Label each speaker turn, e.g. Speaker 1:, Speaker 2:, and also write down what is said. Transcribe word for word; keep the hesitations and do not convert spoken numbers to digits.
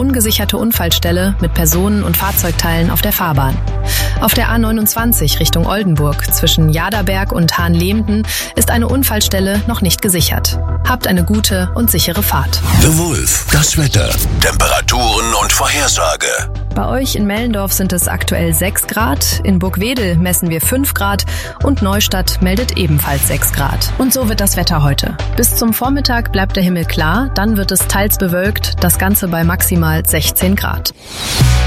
Speaker 1: ungesicherte Unfallstelle mit Personen und Fahrzeugteilen auf der Fahrbahn. Auf der A neunundzwanzig Richtung Oldenburg zwischen Jaderberg und Hahnlehmden ist eine Unfallstelle noch nicht gesichert. Habt eine gute und sichere Fahrt.
Speaker 2: The Wolf, das Wetter, Temperaturen und Vorhersage.
Speaker 1: Bei euch in Mellendorf sind es aktuell sechs Grad, in Burgwedel messen wir fünf Grad und Neustadt meldet ebenfalls sechs Grad. Und so wird das Wetter heute. Bis zum Vormittag bleibt der Himmel klar, dann wird es teils bewölkt, das Ganze bei maximal sechzehn Grad.